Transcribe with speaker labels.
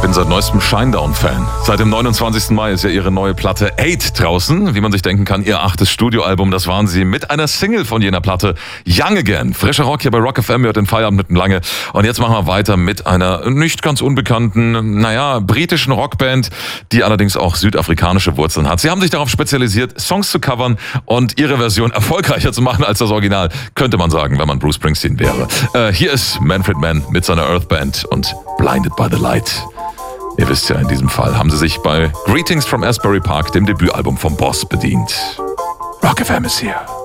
Speaker 1: bin seit neuestem Shinedown-Fan. Seit dem 29. Mai ist ja ihre neue Platte 8 draußen. Wie man sich denken kann, ihr 8. Studioalbum, das waren sie mit einer Single von jener Platte, Young Again. Frischer Rock hier bei Rock FM, hört den Feierabend mitten lange. Und jetzt machen wir weiter mit einer nicht ganz unbekannten, britischen Rockband, die allerdings auch südafrikanische Wurzeln hat. Sie haben sich darauf spezialisiert, Songs zu covern und ihre Version erfolgreicher zu machen als das Original, könnte man sagen, wenn man Bruce Springsteen wäre. Hier ist Manfred Mann mit seiner Earth Band und Blinded by the Light. Ihr wisst ja, in diesem Fall haben sie sich bei Greetings from Asbury Park, dem Debütalbum vom Boss, bedient. Rock FM ist hier.